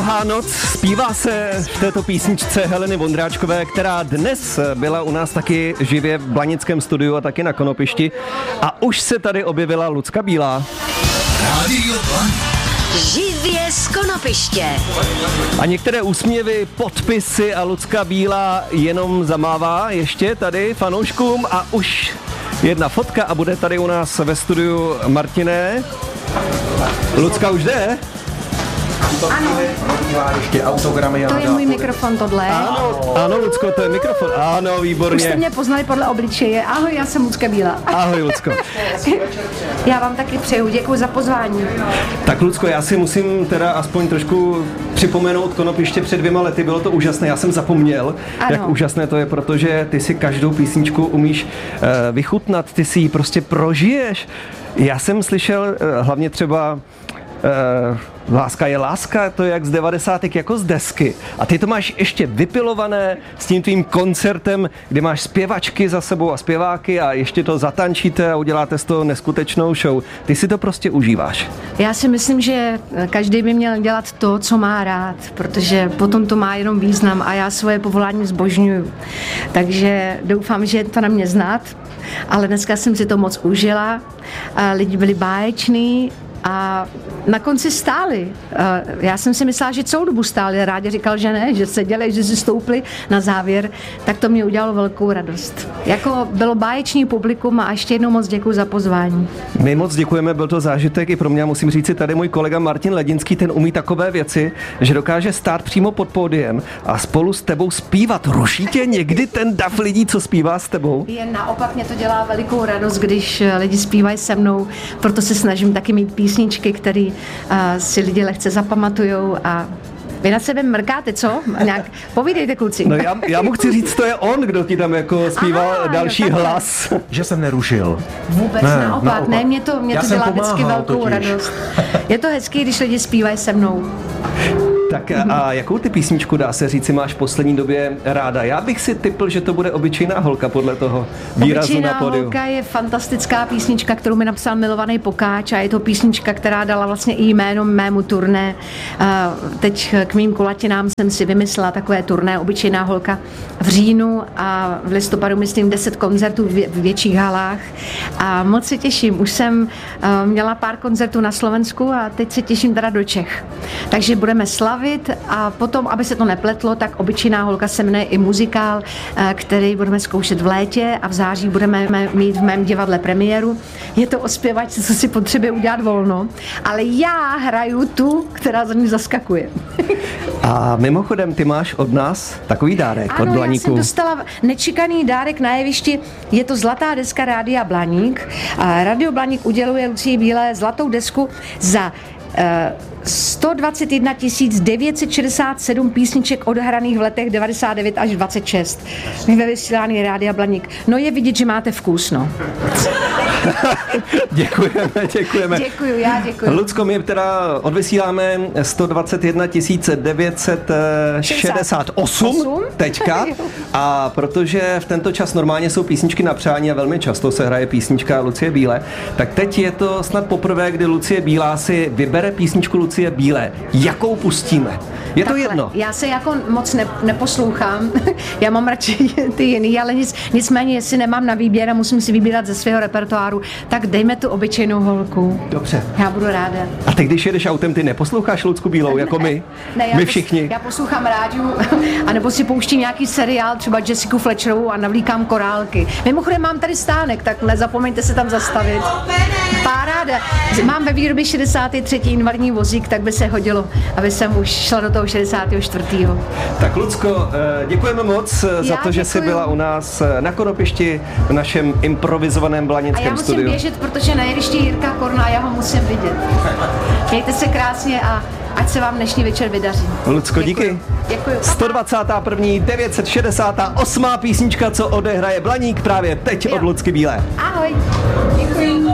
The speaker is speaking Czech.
Dlouhá noc, zpívá se v této písničce Heleny Vondráčkové, která dnes byla u nás taky živě v Blanickém studiu a taky na Konopišti. A už se tady objevila Lucka Bílá. Rádio Blaník. Živě z Konopiště. A některé úsměvy, podpisy a Lucka Bílá jenom zamává ještě tady fanouškům a už jedna fotka a bude tady u nás ve studiu Martiné. Lucka už jde? Ano. Ještě autogramy. To je můj mikrofon tohle. Ano, Lucko, to je mikrofon. Ano, výborně. Už jste mě poznali podle obličeje. Ahoj, já jsem Lucka Bílá. Ahoj, Lucko. Já vám taky přeju, děkuji za pozvání. Tak, Lucko, já si musím teda aspoň trošku připomenout Konopiště před 2 lety. Bylo to úžasné, já jsem zapomněl, jak úžasné to je, protože ty si každou písničku umíš vychutnat, ty si ji prostě prožiješ. Já jsem slyšel hlavně třeba Láska je láska, to je jak z 90. jako z desky. A ty to máš ještě vypilované s tím tvým koncertem, kde máš zpěvačky za sebou a zpěváky a ještě to zatančíte a uděláte z toho neskutečnou show. Ty si to prostě užíváš. Já si myslím, že každý by měl dělat to, co má rád, protože potom to má jenom význam a já svoje povolání zbožňuju. Takže doufám, že je to na mě znát, ale dneska jsem si to moc užila. Lidi byli báječní a na konci stáli. Já jsem si myslela, že celou dobu stáli. Rádi říkal, že ne, že seděli, že si stoupli na závěr. Tak to mě udělalo velkou radost. Jako bylo báječný publikum a ještě jednou moc děkuji za pozvání. My moc děkujeme, byl to zážitek i pro mě. Musím říct si tady můj kolega Martin Ledinský, ten umí takové věci, že dokáže stát přímo pod pódiem a spolu s tebou zpívat. Ruší tě někdy ten dav lidí, co zpívá s tebou? Jen naopak mě to dělá velikou radost, když lidi zpívají se mnou, proto se snažím taky mít písničky, které si lidi lehce zapamatujou a vy na sebe mrkáte, co? Nějak, povídejte, kluci. No já mu chci říct, to je on, kdo ti tam jako zpíval další hlas. Že jsem nerušil. Vůbec naopak. Ne, mě to dělá vždycky velkou radost. Je to hezký, když lidi zpívají se mnou. Tak a jakou ty písničku, dá se říci, máš v poslední době ráda? Já bych si tipl, že to bude Obyčejná holka podle toho výrazu na pódiu. Obyčejná holka je fantastická písnička, kterou mi napsal milovaný Pokáč a je to písnička, která dala vlastně i jméno mému turné. Teď k mým kulatinám jsem si vymyslela takové turné Obyčejná holka v říjnu a v listopadu myslím 10 koncertů v větších halách a moc se těším. Už jsem měla pár koncertů na Slovensku a teď se těším teda do Čech. Takže budeme slavit a potom, aby se to nepletlo, tak Obyčejná holka se jmenuje i muzikál, který budeme zkoušet v létě a v září budeme mít v mém divadle premiéru. Je to o zpěvačce, co si potřebuje udělat volno, ale já hraju tu, která za ní zaskakuje. A mimochodem, ty máš od nás takový dárek od Blaníku. Já jsem dostala nečekaný dárek na jevišti, je to zlatá deska Rádia Blaník. A Radio Blaník uděluje Lucii Bílé zlatou desku za 121 967 písniček odhraných v letech 99 až 26. Ve vysílání Rádia Blaník. No je vidět, že máte vkus, no. Děkujeme. Děkuji. Lucko, my teda odvysíláme 121 968 teďka a protože v tento čas normálně jsou písničky na přání a velmi často se hraje písnička Lucie Bílé, tak teď je to snad poprvé, kdy Lucie Bílá si vybere písničku Lucie Bílé. Jakou pustíme? Je to jedno? Já se jako moc neposlouchám. Já mám radši ty jiný, ale nicméně, jestli nemám na výběr a musím si vybírat ze svého repertoáru, tak dejme tu Obyčejnou holku. Dobře. Já budu ráda. A ty, když jedeš autem, ty neposloucháš Lucku Bílou, jako my? Ne, my všichni. Já poslouchám rádiu, anebo si pouštím nějaký seriál, třeba Jessica Fletcherovou a navlíkám korálky. Mimochodem mám tady stánek, tak nezapomeňte se tam zastavit. Paráda. Mám ve výrobě 63. invalidní vozík, tak by se hodilo, aby jsem už šla do toho 64. Tak Lucko, děkujeme moc za to, že jsi byla u nás na Konopišti v našem improvizovaném blanickém studiu. A já musím běžet, protože na jevišti Jirka Korna, já ho musím vidět. Mějte se krásně a ať se vám dnešní večer vydaří. Lucko, díky. Děkuji. 121. 968. písnička, co odehraje Blaník právě teď od Lucky Bílé. Ahoj. Děkuji.